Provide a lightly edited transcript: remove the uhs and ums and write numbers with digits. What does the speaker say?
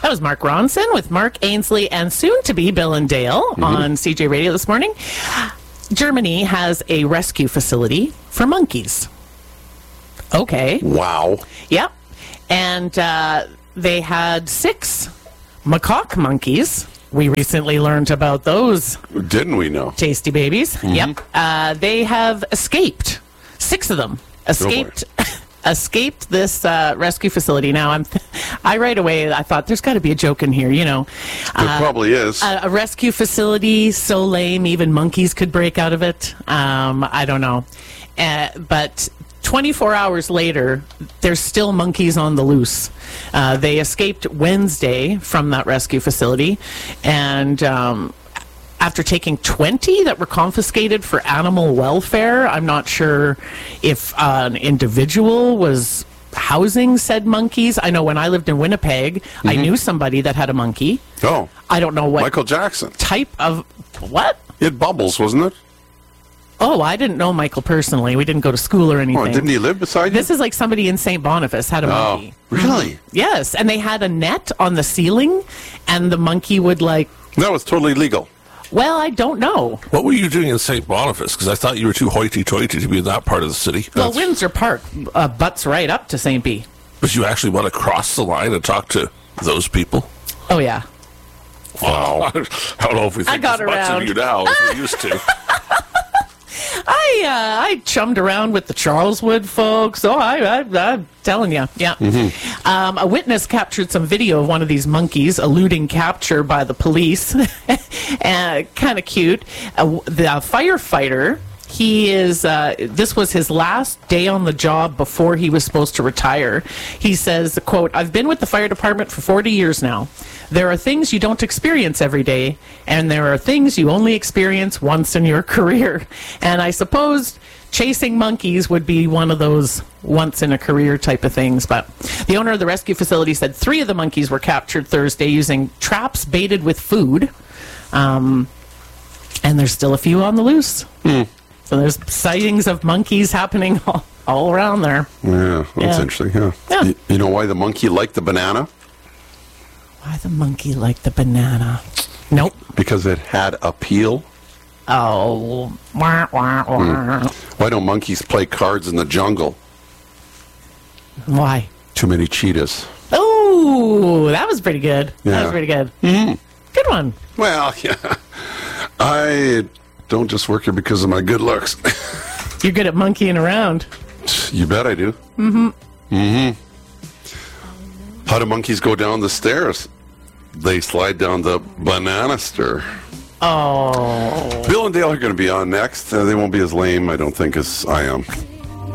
That was Mark Ronson with Mark Ainsley and soon-to-be Bill and Dale on CJ Radio this morning. Germany has a rescue facility for monkeys. Okay. Wow. Yep. And they had 6 macaque monkeys. We recently learned about those. Didn't we know? Tasty babies. Yep. They have escaped. 6 of them escaped. Escaped this rescue facility. Now, I right away, I thought there's got to be a joke in here, you know. There probably is. A rescue facility so lame, even monkeys could break out of it. I don't know. But 24 hours later, there's still monkeys on the loose. They escaped Wednesday from that rescue facility, and after taking 20 that were confiscated for animal welfare, I'm not sure if an individual was housing said monkeys. I know when I lived in Winnipeg, I knew somebody that had a monkey. Oh. I don't know what Michael Jackson. type of... What? He had Bubbles, wasn't it? Oh, I didn't know Michael personally. We didn't go to school or anything. Oh, didn't he live beside you? This is like somebody in St. Boniface had a monkey. Really? Yes, and they had a net on the ceiling, and the monkey would like... That was totally legal. Well, I don't know. What were you doing in St. Boniface? Because I thought you were too hoity-toity to be in that part of the city. Well, Windsor Park butts right up to St. B. But you actually want to cross the line and talk to those people? Oh, yeah. Wow. I don't know if we think got as much around. of you now as we used to. I chummed around with the Charleswood folks. Oh, I'm telling you. Yeah. A witness captured some video of one of these monkeys eluding capture by the police. Kind of cute. The firefighter, he is, this was his last day on the job before he was supposed to retire. He says, quote, "I've been with the fire department for 40 years now. There are things you don't experience every day, and there are things you only experience once in your career." And I suppose chasing monkeys would be one of those once-in-a-career type of things. But the owner of the rescue facility said 3 of the monkeys were captured Thursday using traps baited with food. And there's still a few on the loose. So there's sightings of monkeys happening all around there. Yeah, that's interesting. Yeah. You know why the monkey liked the banana? Why the monkey liked the banana? Nope. Because it had a peel. Oh. Wah, wah, wah. Why don't monkeys play cards in the jungle? Why? Too many cheetahs. Oh, that was pretty good. That Yeah. was pretty good. Good one. Well, yeah. I don't just work here because of my good looks. You're good at monkeying around. You bet I do. How do monkeys go down the stairs? They slide down the banana stair. Oh. Bill and Dale are going to be on next. They won't be as lame, I don't think, as I am.